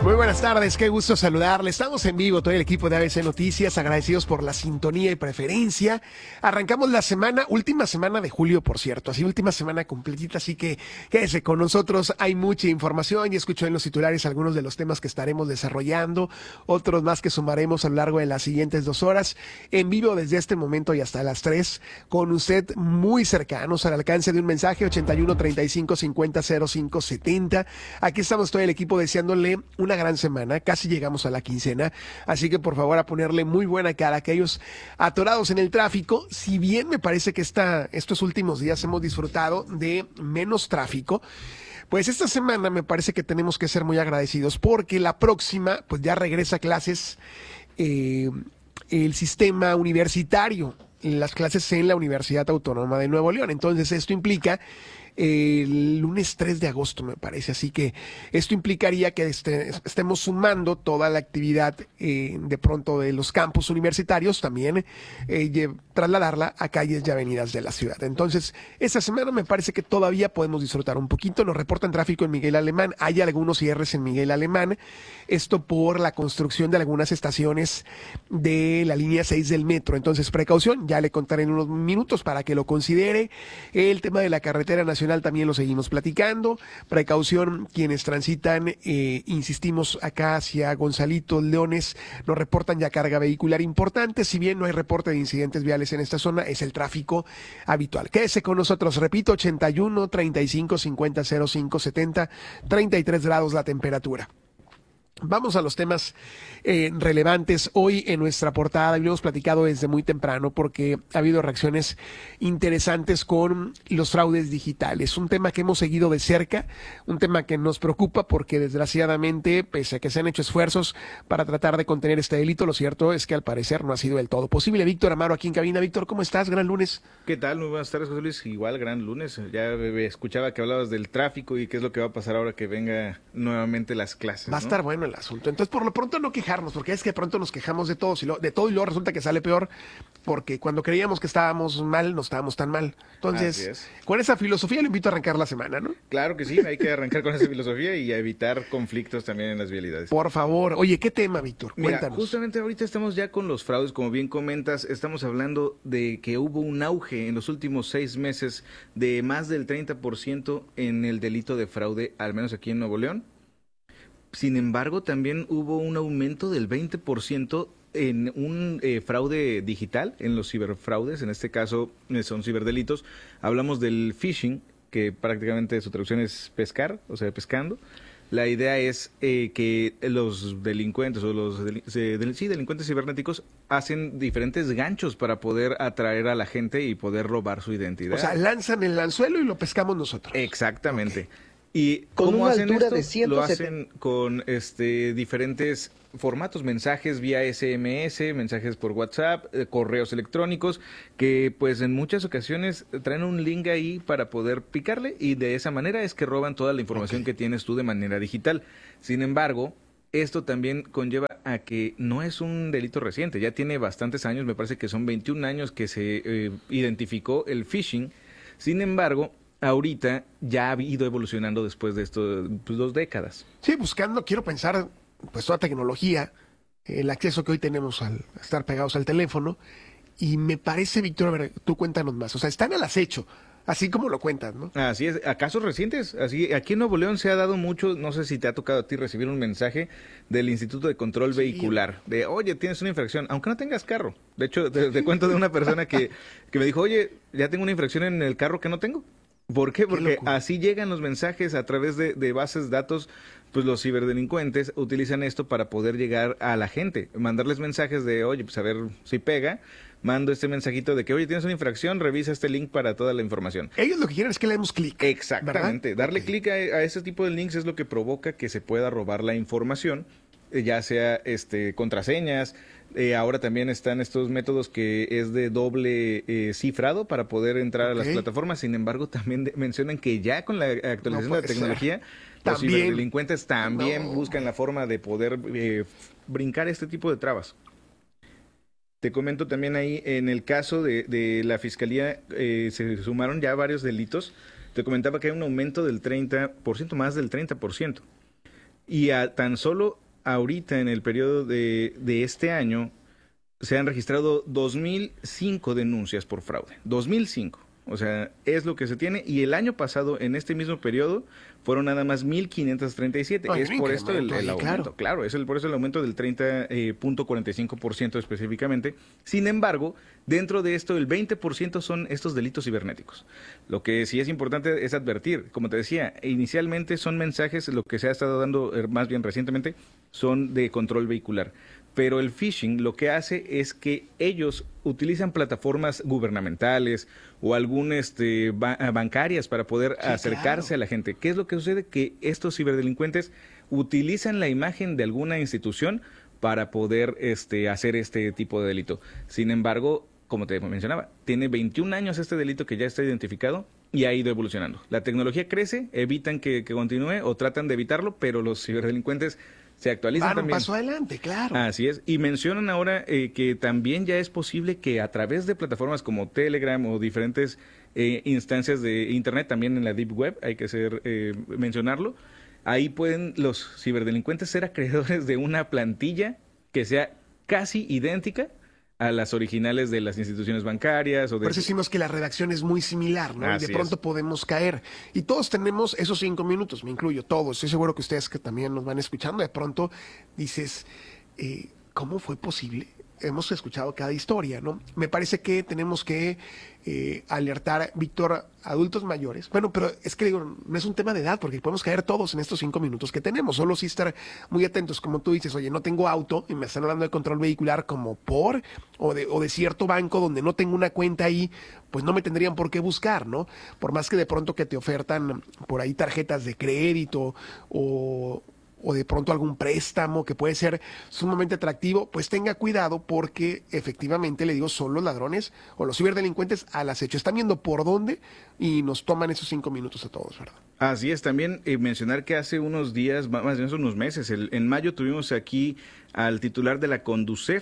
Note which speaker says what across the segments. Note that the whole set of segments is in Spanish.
Speaker 1: Muy buenas tardes, qué gusto saludarle. Estamos en vivo, todo el equipo de ABC Noticias, agradecidos por la sintonía y preferencia. Arrancamos la semana, última semana de julio, por cierto, así última semana completita, así que quédese con nosotros, hay mucha información y escucho en los titulares algunos de los temas que estaremos desarrollando, otros más que sumaremos a lo largo de las siguientes 2 horas, en vivo desde este momento y hasta las 3, con usted muy cercanos al alcance de un mensaje, 81 35 50 05 70. Aquí estamos todo el equipo deseándole una gran semana, casi llegamos a la quincena, así que por favor a ponerle muy buena cara a aquellos atorados en el tráfico. Si bien me parece que estos últimos días hemos disfrutado de menos tráfico, pues esta semana me parece que tenemos que ser muy agradecidos porque la próxima pues ya regresa a clases el sistema universitario, las clases en la Universidad Autónoma de Nuevo León. Entonces esto implica el lunes 3 de agosto, me parece. Así que esto implicaría que estemos sumando toda la actividad de pronto de los campus universitarios, también trasladarla a calles y avenidas de la ciudad. Entonces, esta semana me parece que todavía podemos disfrutar un poquito. Nos reportan tráfico en Miguel Alemán. Hay algunos cierres en Miguel Alemán. Esto por la construcción de algunas estaciones de la línea 6 del metro. Entonces, precaución. Ya le contaré en unos minutos para que lo considere. El tema de la carretera nacional también lo seguimos platicando. Precaución quienes transitan, insistimos, acá hacia Gonzalito, Leones, nos reportan ya carga vehicular importante. Si bien no hay reporte de incidentes viales en esta zona, es el tráfico habitual. Quédese con nosotros, repito, 81 35 50 05 70, 33 grados la temperatura. Vamos a los temas relevantes hoy en nuestra portada, y lo hemos platicado desde muy temprano porque ha habido reacciones interesantes con los fraudes digitales, un tema que hemos seguido de cerca, un tema que nos preocupa porque desgraciadamente, pese a que se han hecho esfuerzos para tratar de contener este delito, lo cierto es que al parecer no ha sido del todo posible. Víctor Amaro aquí en cabina. Víctor, ¿cómo estás? Gran lunes.
Speaker 2: ¿Qué tal? Muy buenas tardes, José Luis. Igual, gran lunes. Ya escuchaba que hablabas del tráfico y qué es lo que va a pasar ahora que venga nuevamente las clases,
Speaker 1: Va a estar bueno el asunto. Entonces, por lo pronto no quejarnos, porque es que de pronto nos quejamos de todo, de todo y luego resulta que sale peor, porque cuando creíamos que estábamos mal, no estábamos tan mal. Entonces, con esa filosofía lo invito a arrancar la semana, ¿no?
Speaker 2: Claro que sí, hay que arrancar con esa filosofía y a evitar conflictos también en las vialidades.
Speaker 1: Por favor. Oye, ¿qué tema, Víctor? Cuéntanos.
Speaker 2: Mira, justamente ahorita estamos ya con los fraudes, como bien comentas, estamos hablando de que hubo un auge en los últimos 6 meses de más del 30% en el delito de fraude, al menos aquí en Nuevo León. Sin embargo, también hubo un aumento del 20% en un fraude digital, en los ciberfraudes, en este caso son ciberdelitos. Hablamos del phishing, que prácticamente su traducción es pescar, o sea, pescando. La idea es que los delincuentes o los delincuentes cibernéticos hacen diferentes ganchos para poder atraer a la gente y poder robar su identidad.
Speaker 1: O sea, lanzan el anzuelo y lo pescamos nosotros.
Speaker 2: Exactamente.
Speaker 1: Okay.
Speaker 2: ¿Y
Speaker 3: con
Speaker 2: cómo
Speaker 3: una
Speaker 2: hacen
Speaker 3: altura
Speaker 2: esto?
Speaker 3: de 170.
Speaker 2: Lo hacen con diferentes formatos, mensajes vía SMS, mensajes por WhatsApp, correos electrónicos, que pues en muchas ocasiones traen un link ahí para poder picarle y de esa manera es que roban toda la información que tienes tú de manera digital. Sin embargo, esto también conlleva a que no es un delito reciente, ya tiene bastantes años, me parece que son 21 años que se identificó el phishing. Sin embargo, ahorita ya ha ido evolucionando después de esto, pues 2 décadas.
Speaker 1: Sí, buscando, quiero pensar, pues toda tecnología, el acceso que hoy tenemos al estar pegados al teléfono, y me parece, Víctor, a ver, tú cuéntanos más, o sea, están al acecho, así como lo cuentas, ¿no?
Speaker 2: Así es, a casos recientes, así, aquí en Nuevo León se ha dado mucho, no sé si te ha tocado a ti recibir un mensaje del Instituto de Control Vehicular, de, oye, tienes una infracción, aunque no tengas carro. De hecho, te cuento de una persona que me dijo, oye, ya tengo una infracción en el carro que no tengo. ¿Por qué? Porque así llegan los mensajes a través de bases de datos, pues los ciberdelincuentes utilizan esto para poder llegar a la gente, mandarles mensajes de, oye, pues a ver si pega, mando este mensajito de que, oye, tienes una infracción, revisa este link para toda la información.
Speaker 1: Ellos lo que quieren es que le demos clic.
Speaker 2: Exactamente, ¿verdad? Darle clic a ese tipo de links es lo que provoca que se pueda robar la información, ya sea contraseñas. Ahora también están estos métodos que es de doble cifrado para poder entrar a las plataformas. Sin embargo, también mencionan que ya con la actualización de la tecnología, los ciberdelincuentes también buscan la forma de poder brincar este tipo de trabas. Te comento también ahí, en el caso de la Fiscalía, se sumaron ya varios delitos. Te comentaba que hay un aumento del 30%, más del 30%. Y tan solo ahorita en el periodo de este año se han registrado 2.005 denuncias por fraude. 2.005. O sea, es lo que se tiene. Y el año pasado, en este mismo periodo, fueron nada más 1.537. Es por esto el aumento. Claro, por eso el aumento del 30.45% específicamente. Sin embargo, dentro de esto, el 20% son estos delitos cibernéticos. Lo que sí es importante es advertir. Como te decía, inicialmente son mensajes, lo que se ha estado dando más bien recientemente, son de control vehicular. Pero el phishing lo que hace es que ellos utilizan plataformas gubernamentales o bancarias para poder acercarse a la gente. ¿Qué es lo que sucede? Que estos ciberdelincuentes utilizan la imagen de alguna institución para poder hacer este tipo de delito. Sin embargo, como te mencionaba, tiene 21 años este delito que ya está identificado y ha ido evolucionando. La tecnología crece, evitan que continúe o tratan de evitarlo, pero los ciberdelincuentes se actualizan también.
Speaker 1: Un paso adelante, claro.
Speaker 2: Así es. Y mencionan ahora que también ya es posible que a través de plataformas como Telegram o diferentes instancias de Internet, también en la Deep Web, hay que mencionarlo, ahí pueden los ciberdelincuentes ser acreedores de una plantilla que sea casi idéntica a las originales de las instituciones bancarias. Por
Speaker 1: eso decimos que la redacción es muy similar, ¿no? Y de pronto podemos caer. Y todos tenemos esos 5 minutos, me incluyo, todos. Estoy seguro que ustedes que también nos van escuchando, de pronto dices, ¿cómo fue posible? Hemos escuchado cada historia, ¿no? Me parece que tenemos que alertar, Víctor, adultos mayores. Bueno, pero es que digo, no es un tema de edad, porque podemos caer todos en estos 5 minutos que tenemos. Solo sí estar muy atentos, como tú dices, oye, no tengo auto y me están hablando de control vehicular o de cierto banco donde no tengo una cuenta ahí, pues no me tendrían por qué buscar, ¿no? Por más que de pronto que te ofertan por ahí tarjetas de crédito o de pronto algún préstamo que puede ser sumamente atractivo, pues tenga cuidado porque efectivamente, le digo, son los ladrones o los ciberdelincuentes al acecho. Están viendo por dónde y nos toman esos 5 minutos a todos, ¿verdad?
Speaker 2: Así es, también mencionar que hace unos días, más bien unos meses, en mayo tuvimos aquí al titular de la Conducef,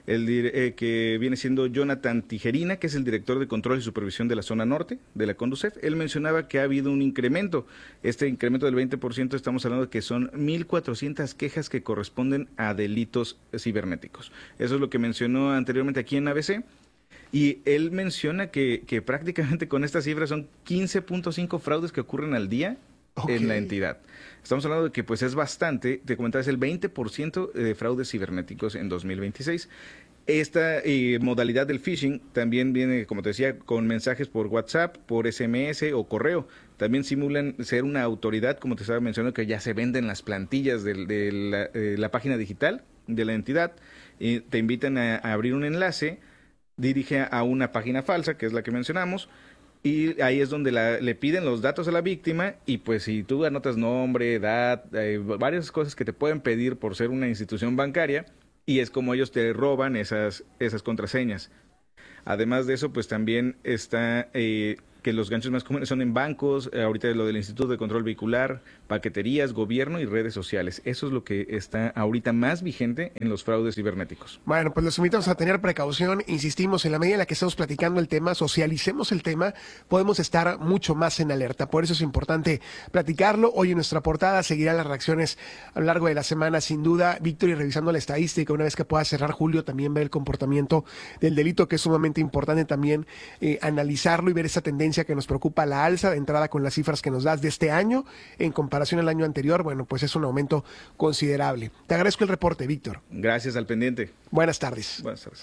Speaker 2: que viene siendo Jonathan Tijerina, que es el director de control y supervisión de la zona norte de la Conducef. Él mencionaba que ha habido un incremento. Este incremento del 20%, estamos hablando de que son 1.400 quejas que corresponden a delitos cibernéticos. Eso es lo que mencionó anteriormente aquí en ABC. Y él menciona que prácticamente con estas cifras son 15.5 fraudes que ocurren al día en la entidad. Estamos hablando de que pues es bastante, te comentaba, es el 20% de fraudes cibernéticos en 2026. Esta modalidad del phishing también viene, como te decía, con mensajes por WhatsApp, por SMS o correo. También simulan ser una autoridad, como te estaba mencionando, que ya se venden las plantillas de la página digital de la entidad. Te invitan a abrir un enlace, dirige a una página falsa, que es la que mencionamos, y ahí es donde le piden los datos a la víctima y pues si tú anotas nombre, edad, varias cosas que te pueden pedir por ser una institución bancaria y es como ellos te roban esas contraseñas. Además de eso, pues también está que los ganchos más comunes son en bancos, ahorita lo del Instituto de Control Vehicular, paqueterías, gobierno y redes sociales. Eso es lo que está ahorita más vigente en los fraudes cibernéticos.
Speaker 1: Bueno, pues los invitamos a tener precaución. Insistimos, en la medida en la que estamos platicando el tema, socialicemos el tema, podemos estar mucho más en alerta. Por eso es importante platicarlo. Hoy en nuestra portada seguirán las reacciones a lo largo de la semana, sin duda. Víctor, y revisando la estadística, una vez que pueda cerrar julio, también ver el comportamiento del delito, que es sumamente importante también analizarlo y ver esa tendencia que nos preocupa, la alza de entrada con las cifras que nos das de este año en comparación al año anterior. Bueno, pues es un aumento considerable. Te agradezco el reporte, Víctor.
Speaker 2: Gracias, al pendiente.
Speaker 1: Buenas tardes.
Speaker 2: Buenas tardes.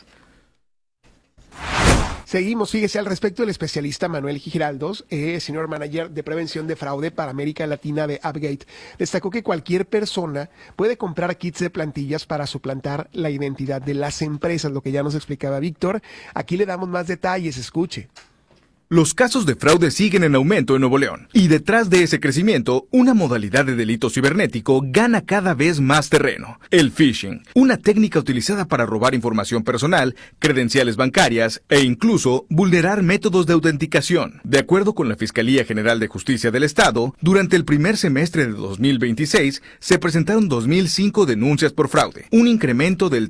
Speaker 1: Seguimos, fíjese al respecto el especialista Manuel Giraldos, senior manager de prevención de fraude para América Latina de Upgate. Destacó que cualquier persona puede comprar kits de plantillas para suplantar la identidad de las empresas, lo que ya nos explicaba Víctor. Aquí le damos más detalles, escuche.
Speaker 3: Los casos de fraude siguen en aumento en Nuevo León, y detrás de ese crecimiento, una modalidad de delito cibernético gana cada vez más terreno: el phishing, una técnica utilizada para robar información personal, credenciales bancarias e incluso vulnerar métodos de autenticación. De acuerdo con la Fiscalía General de Justicia del Estado, durante el primer semestre de 2026 se presentaron 2.005 denuncias por fraude, un incremento del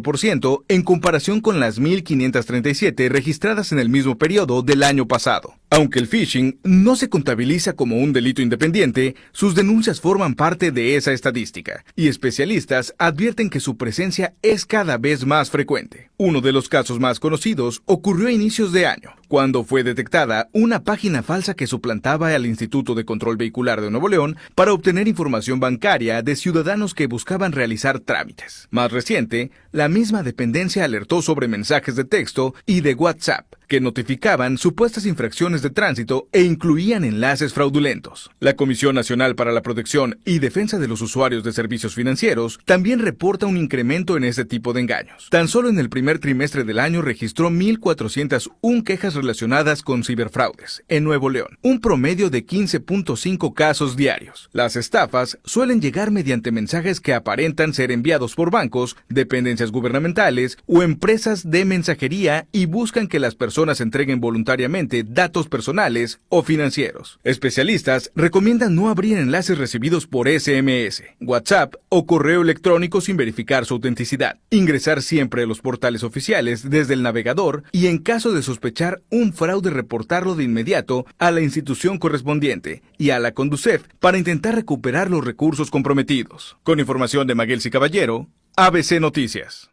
Speaker 3: 30.4% en comparación con las 1.537 registradas en el mismo periodo del año pasado. Aunque el phishing no se contabiliza como un delito independiente, sus denuncias forman parte de esa estadística, y especialistas advierten que su presencia es cada vez más frecuente. Uno de los casos más conocidos ocurrió a inicios de año, cuando fue detectada una página falsa que suplantaba al Instituto de Control Vehicular de Nuevo León para obtener información bancaria de ciudadanos que buscaban realizar trámites. Más reciente, la misma dependencia alertó sobre mensajes de texto y de WhatsApp que notificaban supuestas infracciones de tránsito e incluían enlaces fraudulentos. La Comisión Nacional para la Protección y Defensa de los Usuarios de Servicios Financieros también reporta un incremento en este tipo de engaños. Tan solo en el primer trimestre del año registró 1,401 quejas relacionadas con ciberfraudes en Nuevo León, un promedio de 15.5 casos diarios. Las estafas suelen llegar mediante mensajes que aparentan ser enviados por bancos, dependencias gubernamentales o empresas de mensajería y buscan que las personas entreguen voluntariamente datos personales o financieros. Especialistas recomiendan no abrir enlaces recibidos por SMS, WhatsApp o correo electrónico sin verificar su autenticidad. Ingresar siempre a los portales oficiales desde el navegador y en caso de sospechar un fraude reportarlo de inmediato a la institución correspondiente y a la Conducef para intentar recuperar los recursos comprometidos. Con información de Maguelsi Caballero, ABC Noticias.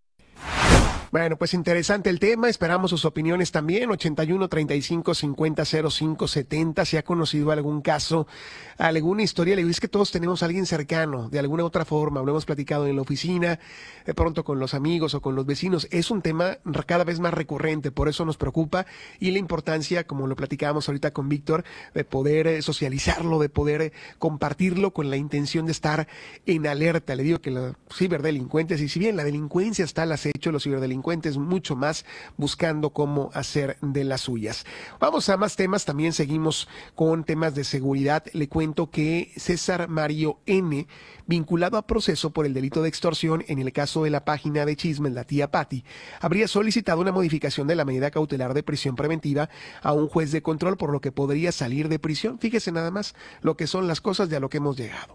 Speaker 1: Bueno, pues interesante el tema, esperamos sus opiniones también, 81 35 50 05 70, si ha conocido algún caso, alguna historia, le digo, es que todos tenemos a alguien cercano, de alguna otra forma, lo hemos platicado en la oficina, de pronto con los amigos o con los vecinos, es un tema cada vez más recurrente, por eso nos preocupa, y la importancia, como lo platicábamos ahorita con Víctor, de poder socializarlo, de poder compartirlo con la intención de estar en alerta. Le digo que los ciberdelincuentes, y si bien la delincuencia está al acecho, los ciberdelincuentes mucho más buscando cómo hacer de las suyas. Vamos a más temas, también seguimos con temas de seguridad. Le cuento que César Mario N., vinculado a proceso por el delito de extorsión en el caso de la página de chismes La Tía Pati, habría solicitado una modificación de la medida cautelar de prisión preventiva a un juez de control, por lo que podría salir de prisión. Fíjese nada más lo que son las cosas de a lo que hemos llegado.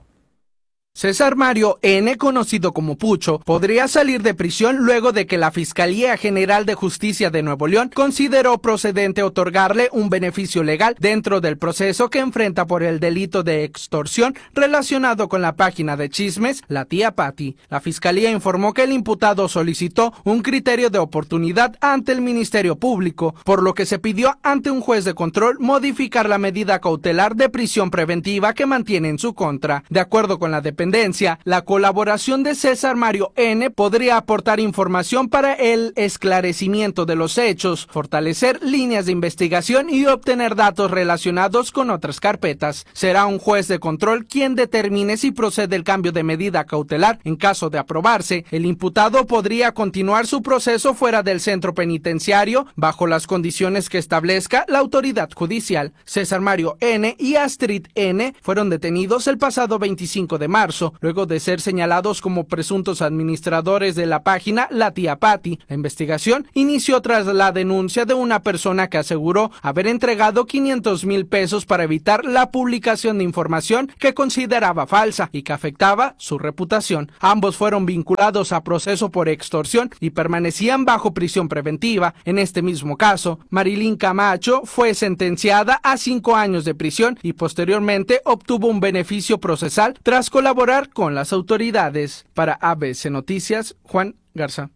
Speaker 4: César Mario N., conocido como Pucho, podría salir de prisión luego de que la Fiscalía General de Justicia de Nuevo León consideró procedente otorgarle un beneficio legal dentro del proceso que enfrenta por el delito de extorsión relacionado con la página de chismes La Tía Pati. La Fiscalía informó que el imputado solicitó un criterio de oportunidad ante el Ministerio Público, por lo que se pidió ante un juez de control modificar la medida cautelar de prisión preventiva que mantiene en su contra. De acuerdo con la dependencia, la colaboración de César Mario N. podría aportar información para el esclarecimiento de los hechos, fortalecer líneas de investigación y obtener datos relacionados con otras carpetas. Será un juez de control quien determine si procede el cambio de medida cautelar. En caso de aprobarse, el imputado podría continuar su proceso fuera del centro penitenciario bajo las condiciones que establezca la autoridad judicial. César Mario N. y Astrid N. fueron detenidos el pasado 25 de marzo. Luego de ser señalados como presuntos administradores de la página La Tía Pati. La investigación inició tras la denuncia de una persona que aseguró haber entregado 500,000 pesos para evitar la publicación de información que consideraba falsa y que afectaba su reputación. Ambos fueron vinculados a proceso por extorsión y permanecían bajo prisión preventiva. En este mismo caso, Marilyn Camacho fue sentenciada a 5 años de prisión y posteriormente obtuvo un beneficio procesal tras colaborar con las autoridades. Para ABC Noticias, Juan Garza.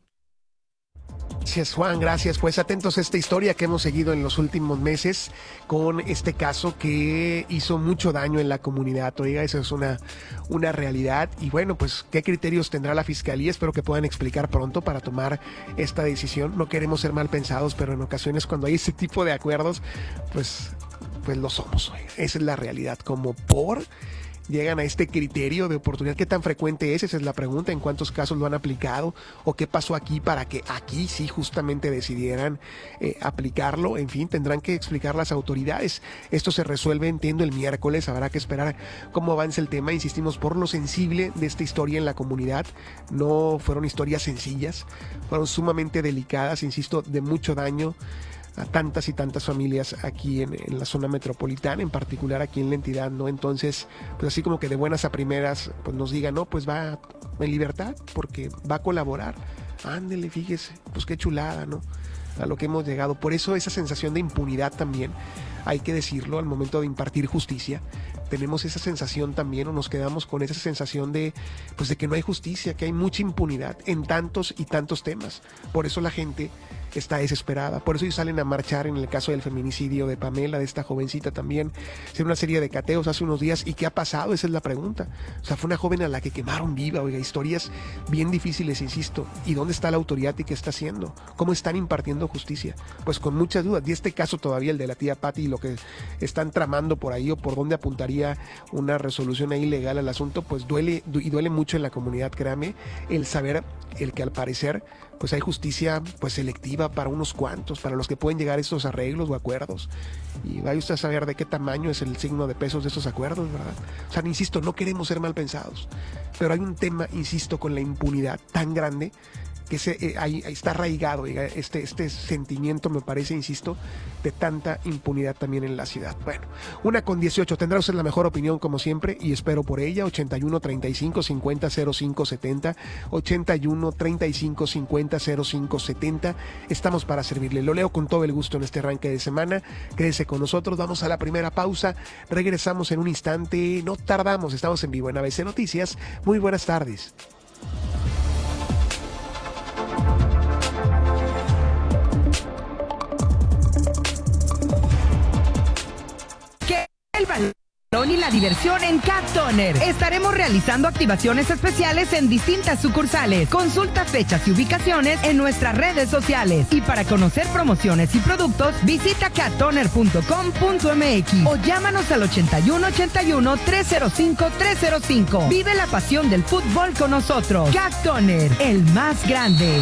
Speaker 1: Gracias, Juan, gracias. Pues atentos a esta historia que hemos seguido en los últimos meses con este caso que hizo mucho daño en la comunidad. Oiga, eso es una realidad. Y bueno, pues, ¿qué criterios tendrá la Fiscalía? Espero que puedan explicar pronto para tomar esta decisión. No queremos ser mal pensados, pero en ocasiones cuando hay ese tipo de acuerdos, pues lo somos. Oiga. Esa es la realidad. Como llegan a este criterio de oportunidad. ¿Qué tan frecuente es? Esa es la pregunta. ¿En cuántos casos lo han aplicado? ¿O qué pasó aquí para que aquí sí justamente decidieran aplicarlo? En fin, tendrán que explicar las autoridades. Esto se resuelve, entiendo, el miércoles. Habrá que esperar cómo avance el tema. Insistimos, por lo sensible de esta historia en la comunidad. No fueron historias sencillas. Fueron sumamente delicadas, insisto, de mucho daño a tantas y tantas familias aquí en la zona metropolitana, en particular aquí en la entidad, ¿no? Entonces, pues así como que de buenas a primeras, pues nos digan, no, pues va en libertad porque va a colaborar. Ándele, fíjese, pues qué chulada, ¿no? a lo que hemos llegado. Por eso esa sensación de impunidad también, hay que decirlo, al momento de impartir justicia, tenemos esa sensación también, o nos quedamos con esa sensación de, pues, de que no hay justicia, que hay mucha impunidad en tantos y tantos temas. Por eso la gente está desesperada, por eso ellos salen a marchar en el caso del feminicidio de Pamela, de esta jovencita también. Se una serie de cateos hace unos días, ¿y qué ha pasado? Esa es la pregunta. O sea, fue una joven a la que quemaron viva, oiga, historias bien difíciles, insisto. ¿Y dónde está la autoridad y qué está haciendo? ¿Cómo están impartiendo justicia? Pues con muchas dudas. Y este caso todavía, el de la tía Patti, y lo que están tramando por ahí, o por dónde apuntaría una resolución ahí legal al asunto, pues duele, y duele mucho en la comunidad, créame, el saber el que al parecer pues hay justicia pues selectiva para unos cuantos, para los que pueden llegar a estos arreglos o acuerdos. Y vaya usted a saber de qué tamaño es el signo de pesos de estos acuerdos, ¿verdad? O sea, insisto, no queremos ser mal pensados, pero hay un tema, insisto, con la impunidad tan grande que ahí está arraigado, este sentimiento, me parece, insisto, de tanta impunidad también en la ciudad. Bueno, 1:18, tendrá usted la mejor opinión como siempre y espero por ella. 81 35 50 05 70, 81 35 50 05 70. Estamos para servirle. Lo leo con todo el gusto en este arranque de semana. Quédese con nosotros, vamos a la primera pausa, regresamos en un instante, no tardamos, estamos en vivo en ABC Noticias. Muy buenas tardes.
Speaker 5: El balón y la diversión en Cat Toner. Estaremos realizando activaciones especiales en distintas sucursales. Consulta fechas y ubicaciones en nuestras redes sociales. Y para conocer promociones y productos, visita cattoner.com.mx o llámanos al 8181-305-305. Vive la pasión del fútbol con nosotros. Cat Toner, el más grande.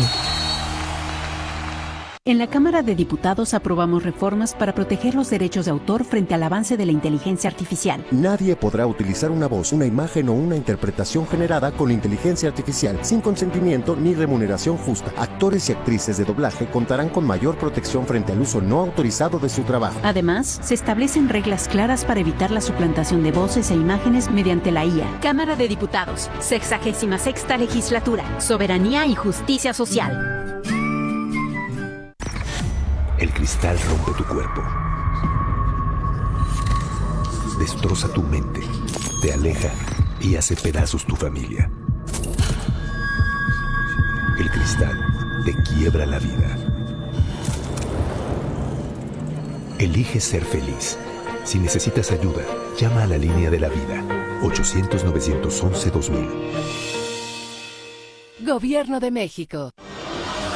Speaker 6: En la Cámara de Diputados aprobamos reformas para proteger los derechos de autor frente al avance de la inteligencia artificial.
Speaker 7: Nadie podrá utilizar una voz, una imagen o una interpretación generada con inteligencia artificial sin consentimiento ni remuneración justa. Actores y actrices de doblaje contarán con mayor protección frente al uso no autorizado de su trabajo.
Speaker 6: Además, se establecen reglas claras para evitar la suplantación de voces e imágenes mediante la IA. Cámara de Diputados, 66ª Legislatura, Soberanía y Justicia Social.
Speaker 8: El cristal rompe tu cuerpo, destroza tu mente, te aleja y hace pedazos tu familia. El cristal te quiebra la vida. Elige ser feliz. Si necesitas ayuda, llama a la línea de la vida, 800-911-2000.
Speaker 9: Gobierno de México.